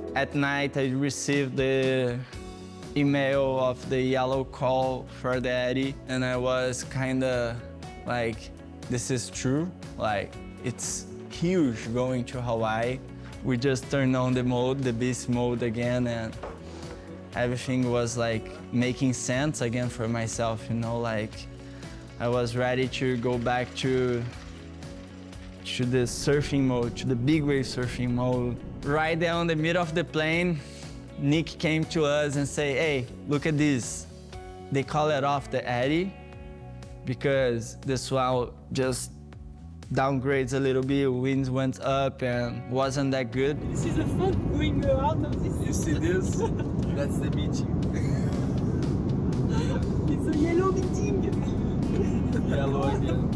At night, I received the email of the yellow call for the Eddie, and I was kinda like, this is true. Like, it's huge going to Hawaii. We just turned on the mode, the beast mode again, and everything was like making sense again for myself, you know, like I was ready to go back to the surfing mode, to the big wave surfing mode. Right there on the middle of the plane, Nick came to us and say, hey, look at this. They call it off the Eddie because the swell just downgrades a little bit, winds went up and wasn't that good. You see the fog going out of this? You see this? That's the meeting. It's a yellow meeting. Yellow again.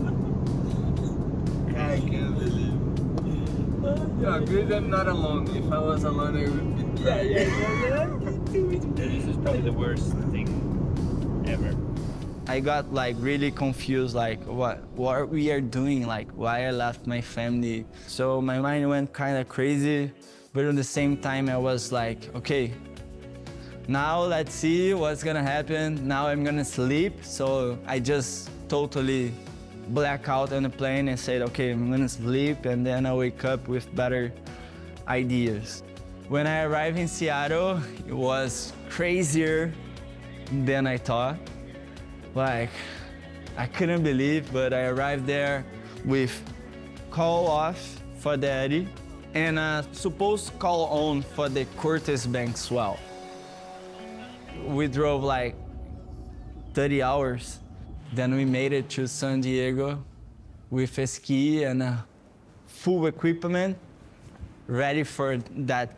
I can't believe it. Yeah, good I'm not alone. If I was alone, I would be crying. Yeah. Me too. This is probably the worst thing ever. I got like really confused, like what we are doing, like why I left my family. So my mind went kind of crazy, but at the same time I was like, okay, now let's see what's gonna happen. Now I'm gonna sleep. So I just totally black out on the plane and said, okay, I'm gonna sleep and then I wake up with better ideas. When I arrived in Seattle, it was crazier than I thought. Like, I couldn't believe, but I arrived there with call off for the Eddie and a supposed call on for the Curtis Bank swell. We drove like 30 hours. Then we made it to San Diego with a ski and full equipment, ready for that